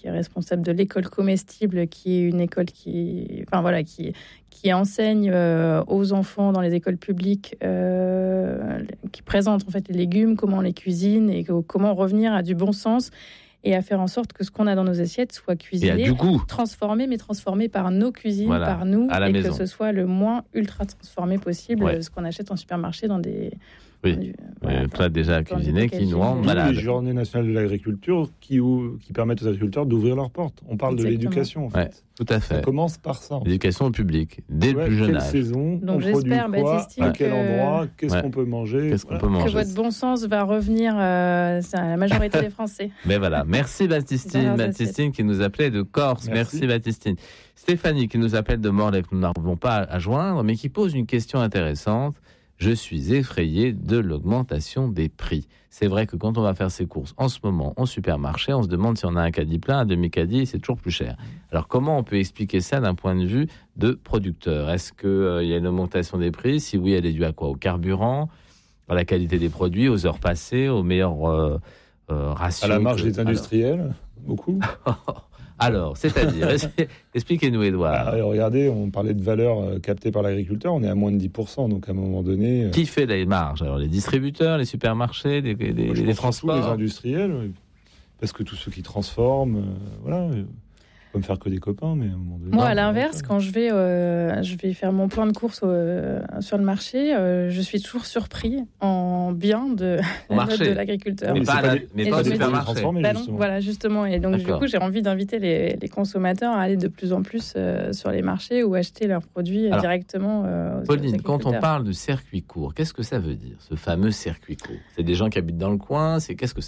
est responsable de l'école comestible, qui est une école qui enseigne aux enfants dans les écoles publiques, qui présente en fait les légumes, comment on les cuisine et comment revenir à du bon sens et à faire en sorte que ce qu'on a dans nos assiettes soit cuisiné, transformé par nos cuisines, par nous, et maison. Que ce soit le moins ultra transformé possible, ce qu'on achète en supermarché dans des... plat déjà cuisiné qui nous rend malade. Les journées nationales de l'agriculture qui permettent aux agriculteurs d'ouvrir leurs portes. On parle de l'éducation, en fait. Ouais, tout à fait. Ça commence par ça. L'éducation au public, dès le plus jeune âge. Quelle saison, donc j'espère, Baptistine, à quel endroit, qu'est-ce qu'on peut manger. Que votre bon sens va revenir à la majorité des Français. Mais voilà, merci Baptistine. Baptistine qui nous appelait de Corse. Merci Baptistine. Stéphanie qui nous appelle de Morlaix, que nous n'arrivons pas à joindre, mais qui pose une question intéressante. Je suis effrayé de l'augmentation des prix. C'est vrai que quand on va faire ses courses en ce moment en supermarché, on se demande si on a un caddie plein, un demi-caddie, c'est toujours plus cher. Alors comment on peut expliquer ça d'un point de vue de producteur ? Est-ce qu'il y a une augmentation des prix ? Si oui, elle est due à quoi ? Au carburant, à la qualité des produits, aux heures passées, aux meilleures rations ? À la marge des industriels, beaucoup. Alors, c'est-à-dire, expliquez-nous, Édouard. Regardez, on parlait de valeur captée par l'agriculteur, on est à moins de 10%, donc à un moment donné... Qui fait les marges ? Alors, les distributeurs, les supermarchés, les transports ? Les industriels, parce que tous ceux qui transforment, voilà... On peut me faire que des copains, mais à un moment donné... Moi, à l'inverse, quand je vais faire mon plan de course sur le marché, je suis toujours surpris en bien de la note de l'agriculteur. Mais pas au supermarché. Voilà, justement. Et donc, du coup, j'ai envie d'inviter les consommateurs à aller de plus en plus sur les marchés ou acheter leurs produits directement aux Pauline, quand on parle de circuit court, qu'est-ce que ça veut dire, ce fameux circuit court ? C'est des gens qui habitent dans le coin, qu'est-ce que c'est ?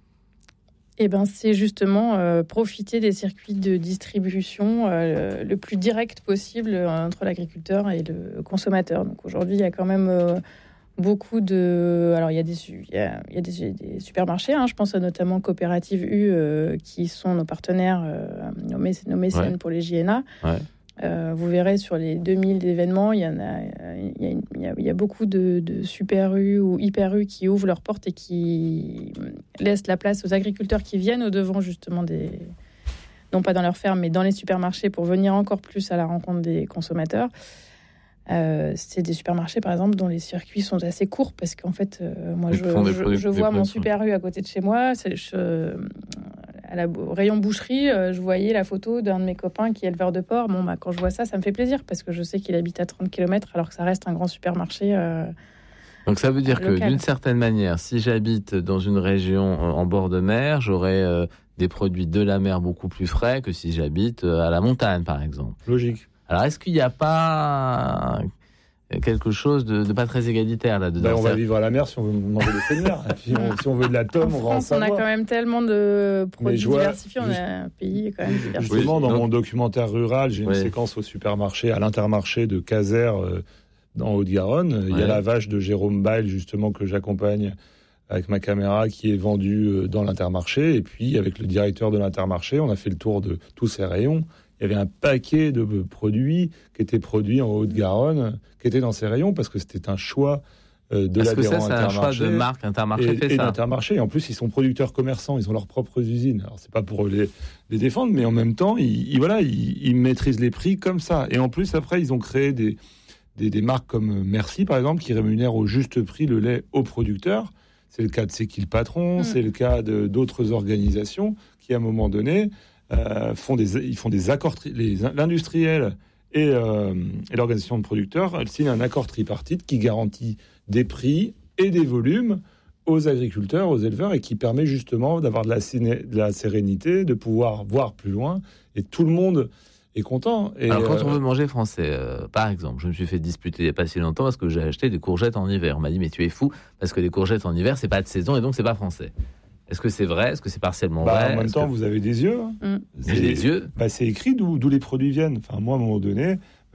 C'est justement profiter des circuits de distribution le plus direct possible entre l'agriculteur et le consommateur. Donc aujourd'hui, il y a quand même beaucoup de... Alors, il y a des supermarchés, je pense notamment Coopérative U, qui sont nos partenaires, nos mécènes pour les JNA. Ouais. Vous verrez sur les 2000 événements, il y a beaucoup de Super U ou Hyper U qui ouvrent leurs portes et qui laissent la place aux agriculteurs qui viennent au-devant justement non pas dans leurs fermes, mais dans les supermarchés pour venir encore plus à la rencontre des consommateurs. C'est des supermarchés, par exemple, dont les circuits sont assez courts parce qu'en fait, moi, je vois mon Super U à côté de chez moi. Au rayon boucherie, je voyais la photo d'un de mes copains qui est éleveur de porc. Quand je vois ça, ça me fait plaisir parce que je sais qu'il habite à 30 km alors que ça reste un grand supermarché. Donc ça veut dire local. Que d'une certaine manière, si j'habite dans une région en bord de mer, j'aurai des produits de la mer beaucoup plus frais que si j'habite à la montagne, par exemple. Logique. Alors est-ce qu'il n'y a pas quelque chose de pas très égalitaire là-dedans? On va vivre à la mer si on veut manger des fruits de mer. Si on veut de la tome, on va en savoir. On a quand même tellement de produits diversifiés. On a un pays quand même diversifié. Justement, dans mon documentaire rural, j'ai une séquence au supermarché, à l'Intermarché de Caser, dans Haute-Garonne. Il y a la vache de Jérôme Bail, justement, que j'accompagne avec ma caméra, qui est vendue dans l'Intermarché. Et puis, avec le directeur de l'Intermarché, on a fait le tour de tous ces rayons. Il y avait un paquet de produits qui étaient produits en Haute-Garonne, qui étaient dans ces rayons, parce que c'était un choix de l'adhérent Intermarché. C'est un choix de marque Intermarché et d'Intermarché. Et en plus, ils sont producteurs commerçants, ils ont leurs propres usines. Alors, c'est pas pour les défendre, mais en même temps, ils maîtrisent les prix comme ça. Et en plus, après, ils ont créé des marques comme Merci, par exemple, qui rémunèrent au juste prix le lait aux producteurs. C'est le cas de C'est qui le patron, c'est le cas d'autres organisations qui, à un moment donné, font des accords. L'industriel et l'organisation de producteurs, elles signent un accord tripartite qui garantit des prix et des volumes aux agriculteurs, aux éleveurs, et qui permet justement d'avoir de la sérénité, de pouvoir voir plus loin, et tout le monde est content. Et alors, quand on veut manger français, par exemple, je me suis fait disputer il n'y a pas si longtemps parce que j'ai acheté des courgettes en hiver. On m'a dit, mais tu es fou, parce que les courgettes en hiver, c'est pas de saison, et donc c'est pas français. Est-ce que c'est vrai? Est-ce que c'est partiellement vrai? En même temps, vous avez des yeux. J'ai des yeux. C'est écrit d'où les produits viennent. Enfin, moi, à un moment donné,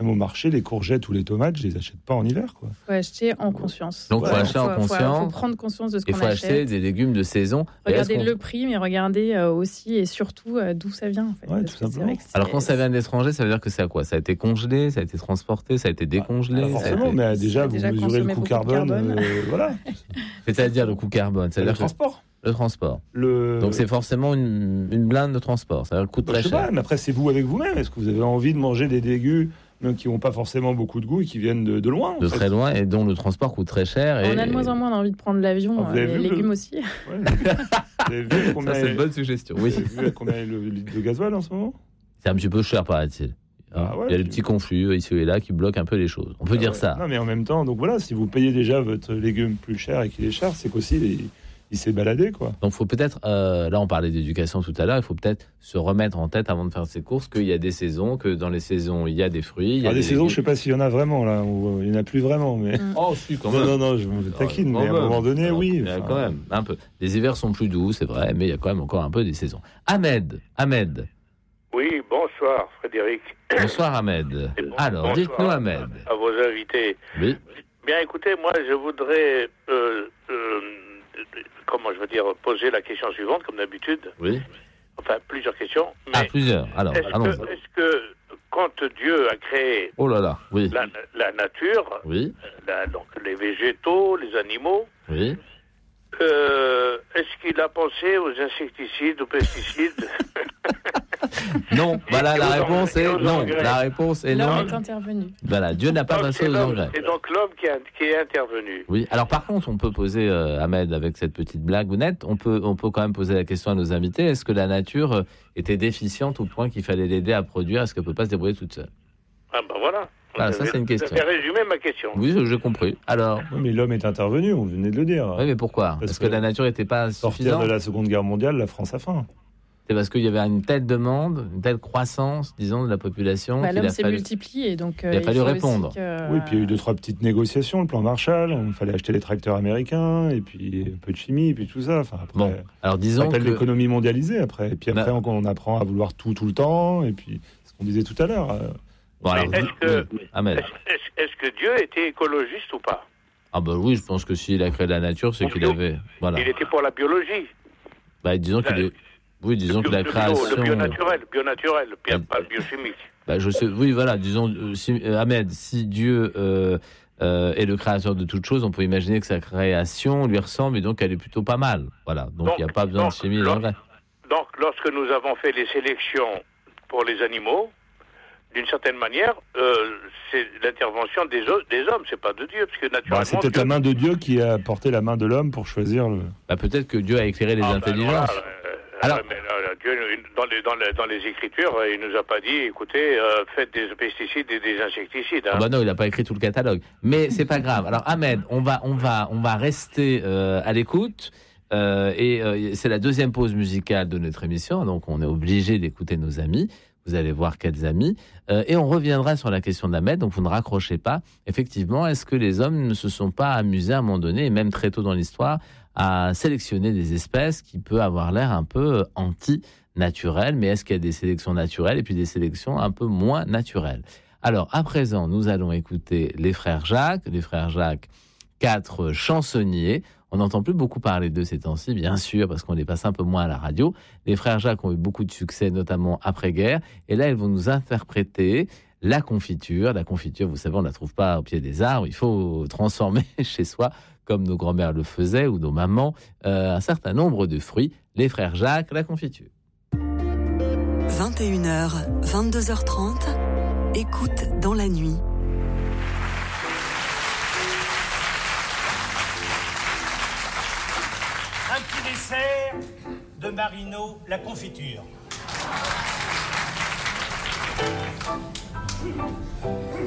Même au marché, les courgettes ou les tomates, je les achète pas en hiver, quoi. Faut acheter en conscience. Donc, faut acheter en conscience. Faut prendre conscience de ce qu'on achète. Il faut acheter des légumes de saison. Regardez le prix, mais regardez aussi et surtout d'où ça vient, en fait. Ouais, tout simplement. Alors, quand ça vient de l'étranger, ça veut dire que c'est à quoi ? Ça a été congelé, ça a été transporté, ça a été décongelé. Forcément, mais déjà, vous mesurez le coût carbone. Voilà. C'est-à-dire le coût carbone. C'est le transport. Le transport. Donc c'est forcément une blinde de transport. Ça coûte très cher. Je sais pas, mais après c'est vous avec vous-même. Est-ce que vous avez envie de manger des légumes qui n'ont pas forcément beaucoup de goût et qui viennent de loin De très loin et dont le transport coûte très cher. On a de moins en moins envie de prendre l'avion, les légumes aussi. Ouais, vous avez vu combien ça c'est une bonne suggestion. Oui. Vous avez vu combien est le litre de gasoil en ce moment ? C'est un petit peu cher, paraît-il. Il y a des petits conflits ici et là qui bloquent un peu les choses. On peut dire ça. Non, mais en même temps, donc voilà, si vous payez déjà votre légume plus cher et qu'il est cher, c'est qu'aussi il s'est baladé, quoi. Donc, il faut peut-être, là, on parlait d'éducation tout à l'heure, il faut peut-être se remettre en tête avant de faire ses courses qu'il y a des saisons, que dans les saisons, il y a des fruits. Il y a des saisons, je ne sais pas s'il y en a vraiment, là. Il n'y en a plus vraiment, mais. Oh, si, quand même. Non, je me taquine, mais à un moment donné, oui. Il y a quand même un peu. Les hivers sont plus doux, c'est vrai, mais il y a quand même encore un peu des saisons. Ahmed. Oui, bonsoir, Frédéric. Bonsoir, Ahmed. Alors, bonsoir, dites-nous, Ahmed. À vos invités. Oui. Bien, écoutez, moi, je voudrais. Poser la question suivante, comme d'habitude. Oui. Enfin, plusieurs questions. Mais plusieurs. Alors, est-ce que quand Dieu a créé la nature, oui. Donc les végétaux, les animaux, oui. Est-ce qu'il a pensé aux insecticides, aux pesticides? Non. Voilà, la réponse est non. La réponse est non. L'homme est intervenu. Voilà, Dieu n'a pas pensé aux engrais. C'est donc l'homme qui est intervenu. Oui. Alors par contre, on peut poser, Ahmed, avec cette petite blagounette, on peut quand même poser la question à nos invités. Est-ce que la nature était déficiente au point qu'il fallait l'aider à produire? Est-ce qu'elle peut pas se débrouiller toute seule? Ah ben voilà. Voilà, ça c'est une question. Vous avez résumé ma question. Oui, j'ai compris. Alors. Oui, mais l'homme est intervenu, on venait de le dire. Oui, mais pourquoi? Parce que la nature n'était pas suffisante. Sortir de la Seconde Guerre mondiale, la France a faim. C'est parce qu'il y avait une telle demande, une telle croissance, disons, de la population. L'homme s'est multiplié, donc il a fallu répondre. Oui, puis il y a eu 2-3 petites négociations, le plan Marshall, il fallait acheter les tracteurs américains, et puis un peu de chimie, et puis tout ça. Enfin, après, bon, alors disons que l'économie mondialisée après. Et puis après, on apprend à vouloir tout le temps, et puis ce qu'on disait tout à l'heure. Bon, alors, est-ce que Dieu était écologiste ou pas? Ah ben oui, je pense que s'il a créé la nature, c'est qu'il avait... Voilà. Il était pour la biologie. Bah, disons qu'il est... Oui, disons que la création... Le bionaturel, pas le biochimique. Bah, je sais, oui, voilà, disons, Ahmed, si Dieu est le créateur de toutes choses, on peut imaginer que sa création lui ressemble et donc elle est plutôt pas mal. Voilà, donc il n'y a pas besoin de chimie d'engrais. Donc, lorsque nous avons fait les sélections pour les animaux, d'une certaine manière, c'est l'intervention des hommes, c'est pas de Dieu, parce que naturellement... c'est peut-être la main de Dieu qui a porté la main de l'homme pour choisir le... Bah, peut-être que Dieu a éclairé les intelligences. Dieu, dans les Écritures, il nous a pas dit, écoutez, faites des pesticides et des insecticides. Hein. Ah bah non, il n'a pas écrit tout le catalogue. Mais c'est pas grave. Alors Ahmed, on va rester à l'écoute. C'est la deuxième pause musicale de notre émission, donc on est obligé d'écouter nos amis. Vous allez voir quels amis. Et on reviendra sur la question d'Ahmed, donc vous ne raccrochez pas. Effectivement, est-ce que les hommes ne se sont pas amusés à un moment donné, et même très tôt dans l'histoire, à sélectionner des espèces qui peuvent avoir l'air un peu anti-naturelles, mais est-ce qu'il y a des sélections naturelles et puis des sélections un peu moins naturelles? Alors, à présent, nous allons écouter les frères Jacques, 4 chansonniers. On n'entend plus beaucoup parler d'eux ces temps-ci, bien sûr, parce qu'on les passe un peu moins à la radio. Les frères Jacques ont eu beaucoup de succès, notamment après-guerre. Et là, ils vont nous interpréter la confiture. La confiture, vous savez, on ne la trouve pas au pied des arbres. Il faut transformer chez soi, comme nos grands-mères le faisaient, ou nos mamans, un certain nombre de fruits. Les frères Jacques, la confiture. 21h, 22h30, écoute dans la nuit. Un petit dessert de Marino, la confiture.